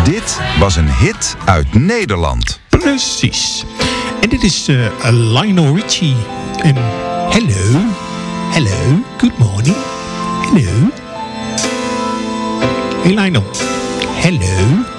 Dit was een hit uit Nederland. Precies. En dit is Lionel Richie. En hello, good morning. Hello. Hey Lionel. Hello.